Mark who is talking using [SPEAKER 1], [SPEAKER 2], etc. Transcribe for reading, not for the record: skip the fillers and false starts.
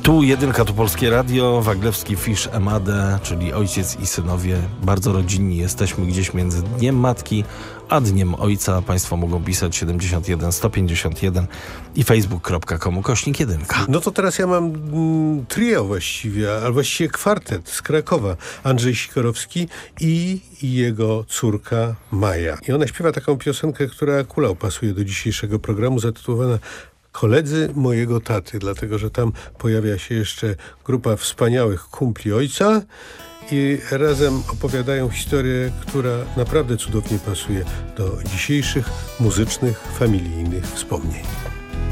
[SPEAKER 1] Tu jedynka, tu Polskie Radio, Waglewski, Fisz, Emade, czyli ojciec i synowie. Bardzo rodzinni jesteśmy gdzieś między Dniem Matki a Dniem Ojca. Państwo mogą pisać 71 151 i facebook.com/1.
[SPEAKER 2] No to teraz ja mam trio właściwie, a właściwie kwartet z Krakowa. Andrzej Sikorowski i jego córka Maja. I ona śpiewa taką piosenkę, która kulał pasuje do dzisiejszego programu, zatytułowana Koledzy mojego taty, dlatego że tam pojawia się jeszcze grupa wspaniałych kumpli ojca i razem opowiadają historię, która naprawdę cudownie pasuje do dzisiejszych muzycznych, familijnych wspomnień.